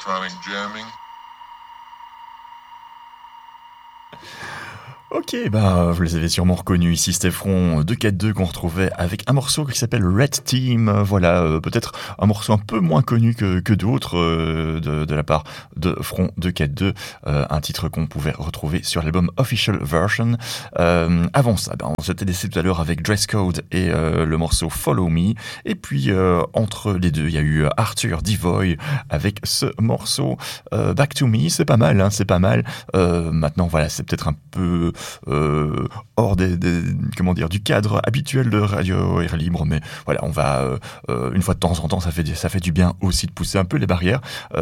electronic jamming. Ok, bah vous les avez sûrement reconnus ici, Stéphron de 4-2 qu'on retrouvait avec un morceau qui s'appelle Red Team. Voilà, peut-être un morceau un peu moins connu que d'autres de la part de Front de 4-2, un titre qu'on pouvait retrouver sur l'album Official Version. Avant ça, on s'était laissé tout à l'heure avec Dress Code et le morceau Follow Me. Et puis entre les deux, il y a eu Arthur Devoy avec ce morceau Back to Me. C'est pas mal, hein, c'est pas mal. Maintenant, voilà, c'est peut-être un peu hors du cadre habituel de Radio Air Libre, mais voilà, on va une fois de temps en temps, ça fait du bien aussi de pousser un peu les barrières.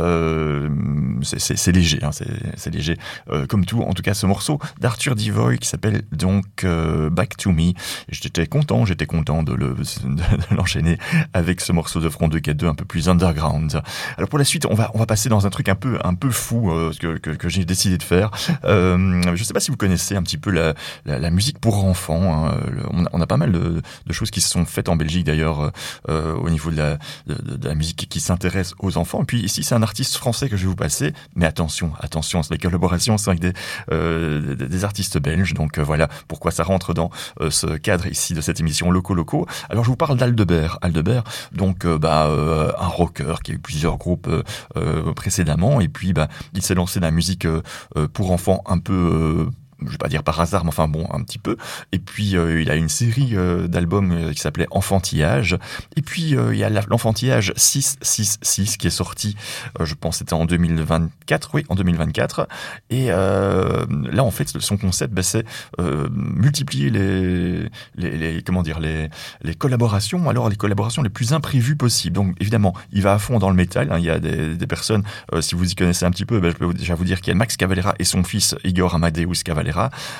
C'est léger, hein, c'est léger comme tout. En tout cas, ce morceau d'Arthur Devoy qui s'appelle donc Back to Me. J'étais content de l'enchaîner avec ce morceau de Front 242 un peu plus underground. Alors pour la suite, on va passer dans un truc un peu fou que j'ai décidé de faire. Je sais pas si vous connaissez un petit peu la musique pour enfants. Hein. On a pas mal de choses qui se sont faites en Belgique d'ailleurs au niveau de la musique qui s'intéresse aux enfants. Et puis ici, c'est un artiste français que je vais vous passer. Mais attention, c'est les collaborations, c'est avec des artistes belges. Donc voilà pourquoi ça rentre dans ce cadre ici de cette émission Locaux. Alors je vous parle d'Aldebert. Donc un rocker qui a eu plusieurs groupes précédemment. Et puis il s'est lancé dans la musique pour enfants un peu... je vais pas dire par hasard, mais enfin bon, un petit peu. Et puis il a une série d'albums qui s'appelait Enfantillage. Et puis il y a l'Enfantillage 666 qui est sorti, je pense c'était en 2024. Oui, en 2024. Et là en fait son concept, c'est multiplier les collaborations. Alors les collaborations les plus imprévues possibles. Donc évidemment, il va à fond dans le métal. Hein. Il y a des personnes, si vous y connaissez un petit peu, je peux déjà vous dire qu'il y a Max Cavalera et son fils Igor Amadeus Cavalera.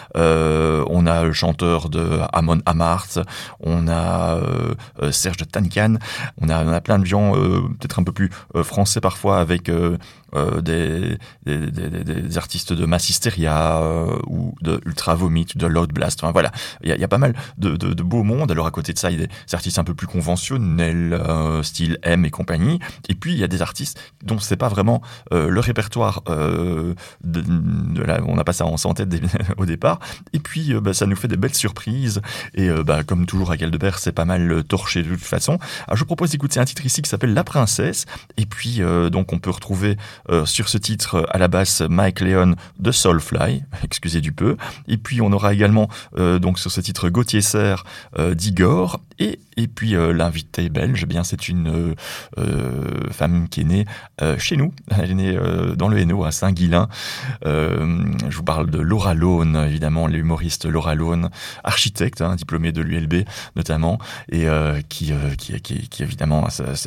On a le chanteur de Amon Amarth, on a Serge de Tankan, on a plein de gens peut-être un peu plus français parfois avec des artistes de Mass Hysteria ou de Ultra Vomit, de Loud Blast. Enfin voilà, il y a pas mal de beaux mondes. Alors à côté de ça, il y a des artistes un peu plus conventionnels, style M et compagnie. Et puis il y a des artistes dont c'est pas vraiment le répertoire on n'a pas ça en tête au départ. Et puis ça nous fait des belles surprises. Et comme toujours à Aldebert, c'est pas mal torché de toute façon. Alors je vous propose d'écouter un titre ici qui s'appelle La Princesse. Et puis donc on peut retrouver sur ce titre à la basse Mike Leon de Soulfly, excusez du peu. Et puis on aura également donc sur ce titre Gauthier Serre d'Igor. Et puis l'invité belge, c'est une femme qui est née chez nous. Elle est née dans le Hainaut à Saint-Guilain. Je vous parle de Laura Lone, évidemment, l'humoriste Laura Lone, architecte, diplômée de l'ULB notamment, et qui évidemment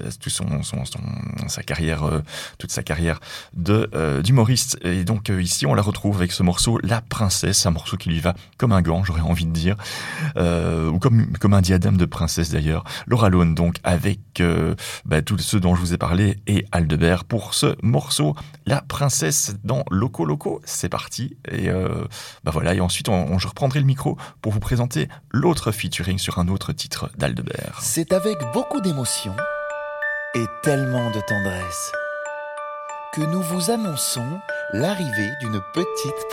toute sa carrière d'humoriste. Et donc ici on la retrouve avec ce morceau La Princesse, un morceau qui lui va comme un gant, j'aurais envie de dire, ou comme un diadème de princesse d'ailleurs. Laura Lone donc avec tous ceux dont je vous ai parlé et Aldebert pour ce morceau La Princesse dans Locaux. C'est parti. Et voilà, et ensuite je reprendrai le micro pour vous présenter l'autre featuring sur un autre titre d'Aldebert. C'est avec beaucoup d'émotion et tellement de tendresse que nous vous annonçons l'arrivée d'une petite